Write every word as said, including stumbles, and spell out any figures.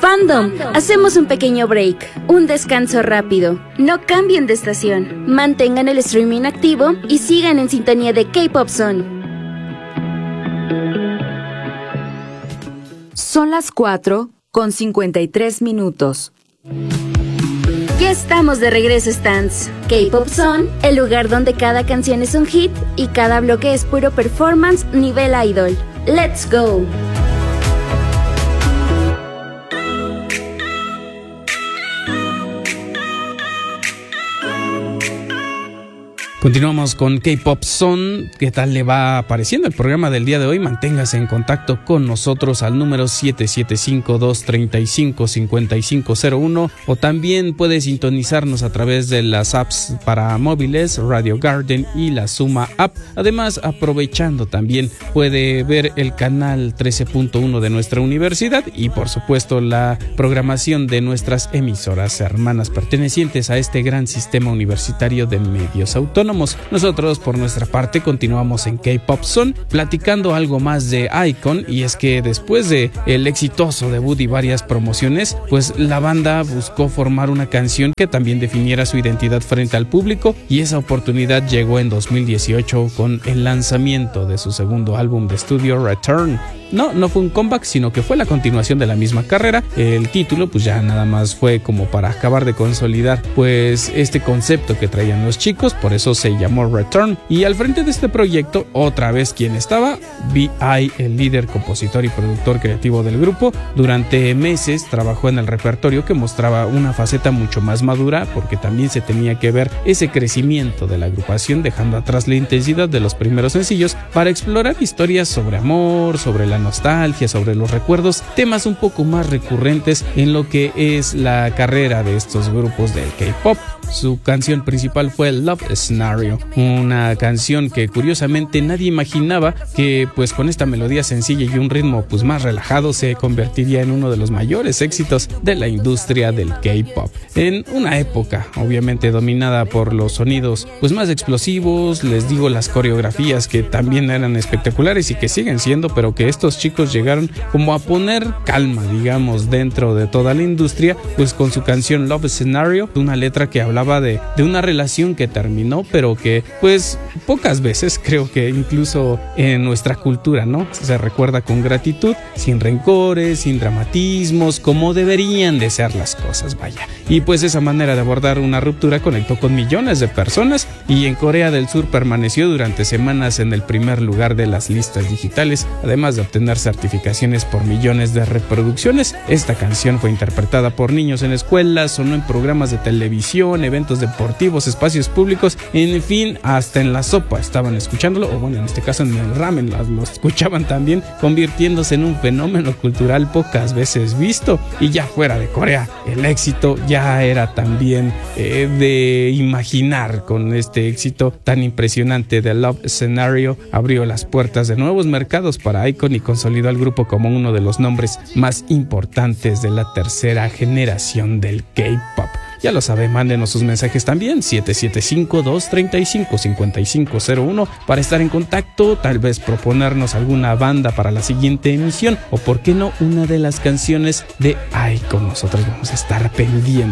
Fandom, hacemos un pequeño break, un descanso rápido. No cambien de estación, mantengan el streaming activo y sigan en sintonía de K-Pop Zone. Son las cuatro con cincuenta y tres minutos. Ya estamos de regreso, Stans. K-Pop Zone, el lugar donde cada canción es un hit y cada bloque es puro performance nivel idol. ¡Let's go! Continuamos con K-Pop Zone. ¿Qué tal le va pareciendo el programa del día de hoy? Manténgase en contacto con nosotros al número siete siete cinco, dos tres cinco, cinco cinco cero uno o también puede sintonizarnos a través de las apps para móviles Radio Garden y la Suma App. Además, aprovechando también puede ver el canal trece punto uno de nuestra universidad y por supuesto la programación de nuestras emisoras hermanas pertenecientes a este gran sistema universitario de medios autónomos. Nosotros por nuestra parte continuamos en K-Pop Zone platicando algo más de iKON, y es que después de el exitoso debut y varias promociones, pues la banda buscó formar una canción que también definiera su identidad frente al público, y esa oportunidad llegó en dos mil dieciocho con el lanzamiento de su segundo álbum de estudio Return. No, no fue un comeback, sino que fue la continuación de la misma carrera. El título pues ya nada más fue como para acabar de consolidar pues este concepto que traían los chicos, por eso se llamó Return. Y al frente de este proyecto, otra vez quien estaba, V I, el líder, compositor y productor creativo del grupo. Durante meses trabajó en el repertorio que mostraba una faceta mucho más madura, porque también se tenía que ver ese crecimiento de la agrupación, dejando atrás la intensidad de los primeros sencillos para explorar historias sobre amor, sobre la nostalgia, sobre los recuerdos, temas un poco más recurrentes en lo que es la carrera de estos grupos del K-pop. Su canción principal fue Love Scenario, una canción que curiosamente nadie imaginaba que pues con esta melodía sencilla y un ritmo pues más relajado se convertiría en uno de los mayores éxitos de la industria del K-pop. En una época obviamente dominada por los sonidos pues más explosivos, les digo, las coreografías que también eran espectaculares y que siguen siendo, pero que estos chicos llegaron como a poner calma, digamos, dentro de toda la industria, pues con su canción Love Scenario, una letra que hablaba de, de una relación que terminó, pero que pues pocas veces, creo que incluso en nuestra cultura, ¿no?, se recuerda con gratitud, sin rencores, sin dramatismos, como deberían de ser las cosas, vaya. Y pues esa manera de abordar una ruptura conectó con millones de personas, y en Corea del Sur permaneció durante semanas en el primer lugar de las listas digitales, además de obtener certificaciones por millones de reproducciones. Esta canción fue interpretada por niños en escuelas, sonó en programas de televisión, eventos deportivos, espacios públicos, en fin, hasta en la sopa estaban escuchándolo, o bueno, en este caso en el ramen lo escuchaban también, convirtiéndose en un fenómeno cultural pocas veces visto. Y ya fuera de Corea, el éxito ya era también eh, de imaginar. Con este éxito tan impresionante de Love Scenario, abrió las puertas de nuevos mercados para iKON y consolidó al grupo como uno de los nombres más importantes de la tercera generación del K-pop. Ya lo sabe, mándenos sus mensajes también, siete siete cinco, dos tres cinco, cinco cinco cero uno, para estar en contacto, tal vez proponernos alguna banda para la siguiente emisión, o por qué no, una de las canciones de iKON. Nosotros vamos a estar pendientes.